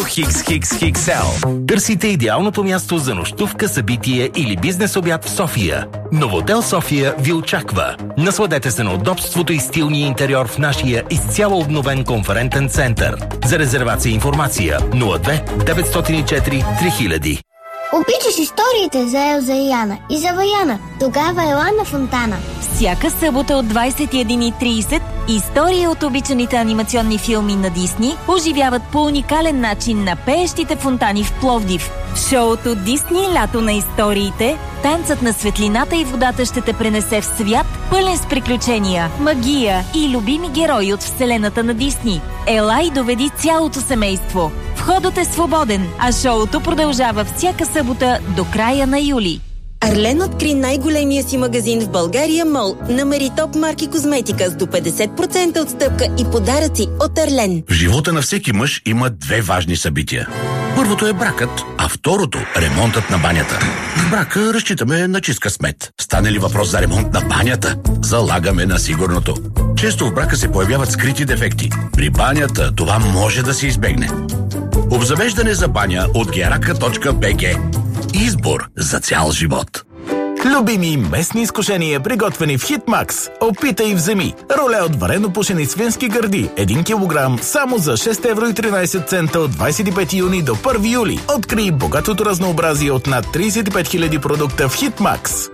XXXL. Търсите идеалното място за нощувка, събитие или бизнес обяд в София. Новотел София ви очаква. Насладете се на удобството и стилния интериор в нашия изцяло обновен конферентен център. За резервация и информация 02 904 3000. Обичаш историите за Елза и Яна и за Ваяна. Тогава ела на Фонтана. Всяка събота от 21:30 истории от обичаните анимационни филми на Дисни оживяват по уникален начин на пеещите фонтани в Пловдив. В шоуто Дисни лято на историите, танцът на светлината и водата ще те пренесе в свят, пълен с приключения, магия и любими герои от вселената на Дисни. Ела и доведи цялото семейство. Входът е свободен, а шоуто продължава всяка събота до края на юли. Арлен откри най-големия си магазин в България Мол. Намери топ марки козметика с до 50% отстъпка и подаръци от Арлен. В живота на всеки мъж има две важни събития. Първото е бракът, а второто – ремонтът на банята. В брака разчитаме на чист късмет. Стане ли въпрос за ремонт на банята, залагаме на сигурното. Често в брака се появяват скрити дефекти. При банята това може да се избегне. Обзавеждане за баня от geraka.bg. Избор за цял живот. Любими местни изкушения, приготвени в Хитмакс. Опитай и вземи. Роле от варено пушени свински гърди. 1 килограм само за 6,13 евро от 25 юни до 1 юли. Открий богатото разнообразие от над 35 000 продукта в Хитмакс.